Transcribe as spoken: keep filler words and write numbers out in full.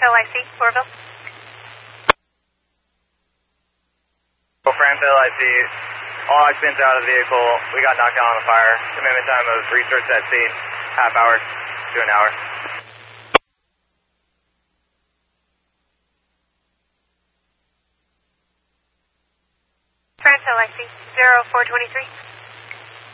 Franville, I C, Orville. Franville, I see. All occupants out of the vehicle. We got knocked down on the fire. Commitment time of research at scene, half hour to an hour. Franville, I C, zero four twenty-three.